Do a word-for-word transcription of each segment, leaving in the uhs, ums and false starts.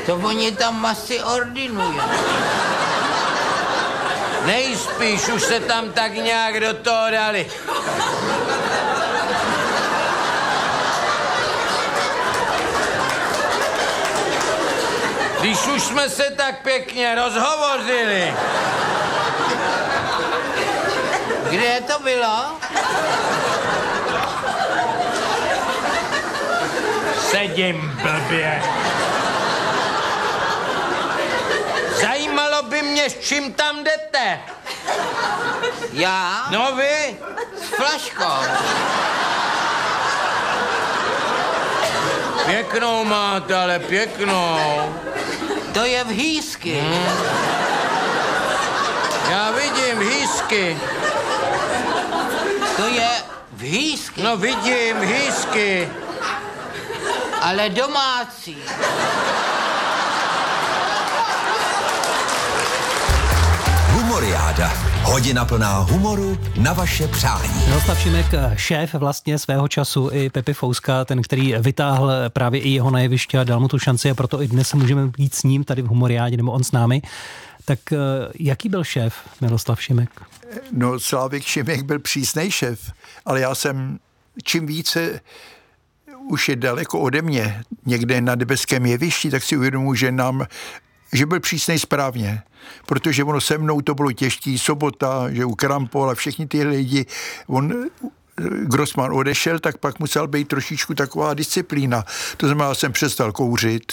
To oni tam asi ordinují. Nejspíš už se tam tak nějak do toho dali. Když už jsme se tak pěkně rozhovořili. Kde to bylo? Sedím blbě. Zajímalo by mě, s čím tam jdete. Já? No vy? S flaškou. Pěknou máte, ale pěknou. To je v hýsky. Hmm. Já vidím hýsky. To je v hýsky. No vidím hýsky. Ale domácí. Humoriáda. Hodina plná humoru na vaše přání. Miroslav Šimek, šéf vlastně svého času i Pepi Fouska, ten, který vytáhl právě i jeho na jeviště a dal mu tu šanci a proto i dnes můžeme být s ním tady v Humoriádě, nebo on s námi. Tak jaký byl šéf Miroslav Šimek? No, Slávek Šimek byl přísnej šéf, ale já jsem čím více už je daleko ode mě, někde na nebeském jevišti, tak si uvědomuji, že nám že byl přísnej správně, protože ono se mnou to bylo těžký, Sobota, že u Krampol a všichni ty lidi, on Grossman odešel, tak pak musel být trošičku taková disciplína. To znamená, jsem přestal kouřit.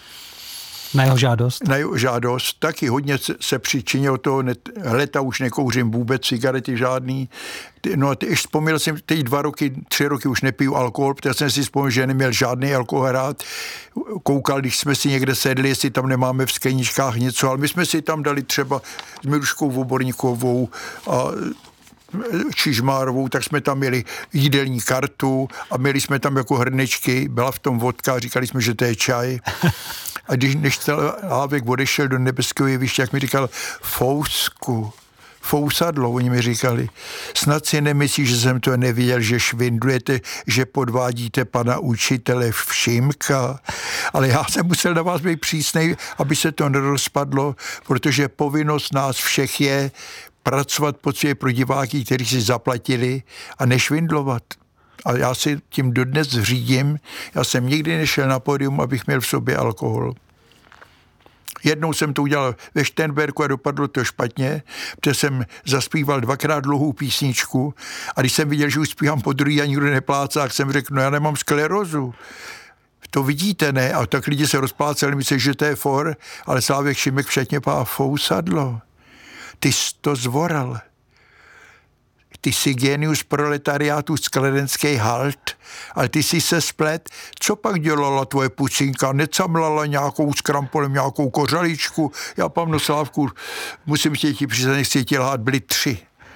Na jeho žádost? Na jeho žádost. Taky hodně se přičinil to, leta už nekouřím vůbec, cigarety žádný. No a teď vzpomněl jsem, teď dva roky, tři roky už nepiju alkohol, protože jsem si vzpomněl, že neměl žádný alkohol rád. Koukal, když jsme si někde sedli, jestli tam nemáme v skleničkách něco, ale my jsme si tam dali třeba s Miruškou Voborníkovou a Čižmárovou, tak jsme tam měli jídelní kartu a měli jsme tam jako hrnečky, byla v tom vodka, říkali jsme, že to je čaj. A když než Slávek odešel do nebeského jeviště, jak mi říkal, Fousku, Fousadlo, oni mi říkali, snad si nemyslíš, že jsem to neviděl, že švindlujete, že podvádíte pana učitele Všimka, ale já jsem musel na vás být přísnej, aby se to nerozpadlo, protože povinnost nás všech je pracovat poctivě pro diváky, kteří si zaplatili a nešvindlovat. A já si tím dodnes řídím. Já jsem nikdy nešel na pódium, abych měl v sobě alkohol. Jednou jsem to udělal ve Šternberku a dopadlo to špatně, protože jsem zaspíval dvakrát dlouhou písničku a když jsem viděl, že už zpívám po druhý a nikdo neplácá, tak jsem řekl, no já nemám sklerózu. To vidíte, ne? A tak lidi se rozpláceli, myslí, že to je for, ale Slávek Šimek všetně pá Fousadlo. Ty jsi to zvoral. Ty jsi genius proletariátu Skladenský halt, ale ty jsi se splet. Co pak dělala tvoje pucinka? Necamlala nějakou s Krampolem, nějakou kořaličku? Já pamnu Slávku, musím tě ti přiznat, nechci ti lhát, byly tři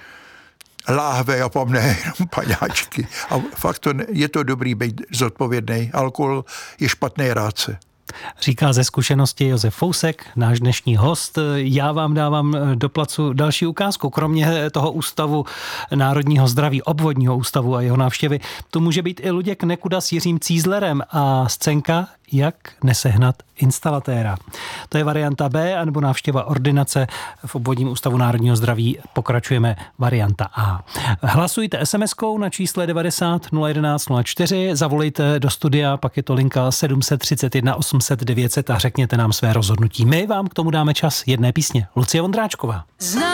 láhve, já pam ne, jenom paňáčky. A fakt to, je to dobrý být zodpovědný. Alkohol je špatný rádce. Říká ze zkušenosti Josef Fousek, náš dnešní host. Já vám dávám do placu další ukázku. Kromě toho ústavu národního zdraví, obvodního ústavu a jeho návštěvy, tu může být i Luděk Nekuda s Jiřím Cízlerem a scénka Jak nesehnat instalatéra. To je varianta B, anebo návštěva ordinace v obvodním ústavu národního zdraví. Pokračujeme varianta A. Hlasujte es em eskou na čísle devadesát nula jedenáct nula čtyři, zavolejte do studia, pak je to linka sedm set třicet jedna osm set devět set a řekněte nám své rozhodnutí. My vám k tomu dáme čas jedné písně. Lucie Vondráčková.